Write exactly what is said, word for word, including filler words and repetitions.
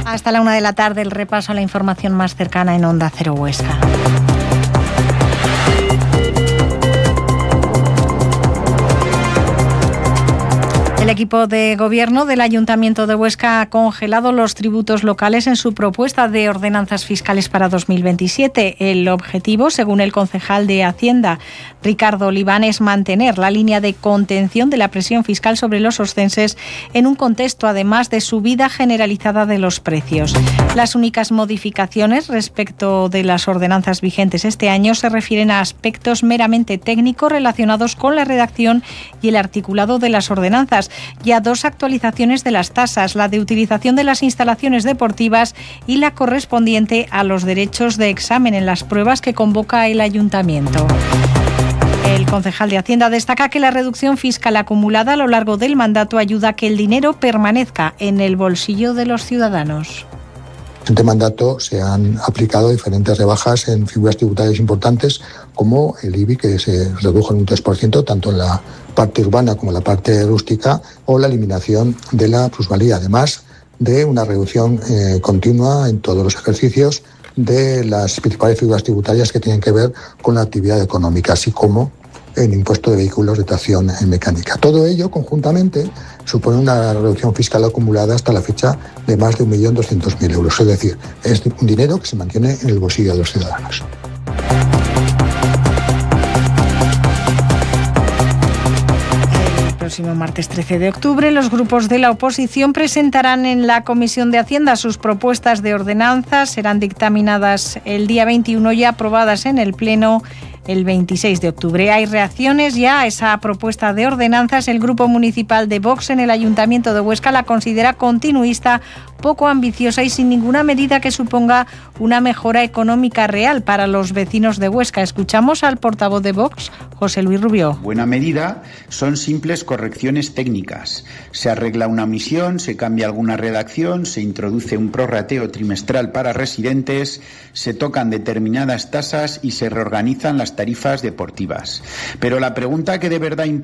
Hasta la una de la tarde, el repaso a la información más cercana en Onda Cero Huesca. El equipo de gobierno del Ayuntamiento de Huesca ha congelado los tributos locales en su propuesta de ordenanzas fiscales para dos mil veintisiete. El objetivo, según el concejal de Hacienda, Ricardo Oliván, es mantener la línea de contención de la presión fiscal sobre los oscenses en un contexto, además, de subida generalizada de los precios. Las únicas modificaciones respecto de las ordenanzas vigentes este año se refieren a aspectos meramente técnicos relacionados con la redacción y el articulado de las ordenanzas, y a dos actualizaciones de las tasas, la de utilización de las instalaciones deportivas y la correspondiente a los derechos de examen en las pruebas que convoca el Ayuntamiento. El concejal de Hacienda destaca que la reducción fiscal acumulada a lo largo del mandato ayuda a que el dinero permanezca en el bolsillo de los ciudadanos. En este mandato se han aplicado diferentes rebajas en figuras tributarias importantes, como el I B I, que se redujo en un tres por ciento, tanto en la parte urbana como en la parte rústica, o la eliminación de la plusvalía, además de una reducción eh, continua en todos los ejercicios de las principales figuras tributarias que tienen que ver con la actividad económica, así como el impuesto de vehículos de tracción mecánica. Todo ello, conjuntamente, supone una reducción fiscal acumulada hasta la fecha de más de un millón doscientos mil euros. Es decir, es un dinero que se mantiene en el bolsillo de los ciudadanos. El próximo martes trece de octubre, los grupos de la oposición presentarán en la Comisión de Hacienda sus propuestas de ordenanzas. Serán dictaminadas el día veintiuno y aprobadas en el Pleno el veintiséis de octubre. Hay reacciones ya a esa propuesta de ordenanzas. El Grupo Municipal de Vox en el Ayuntamiento de Huesca la considera continuista, poco ambiciosa y sin ninguna medida que suponga una mejora económica real para los vecinos de Huesca. Escuchamos al portavoz de Vox, José Luis Rubio. Buena medida son simples correcciones técnicas. Se arregla una omisión, se cambia alguna redacción, se introduce un prorrateo trimestral para residentes, se tocan determinadas tasas y se reorganizan las tarifas deportivas. Pero la pregunta que de verdad importa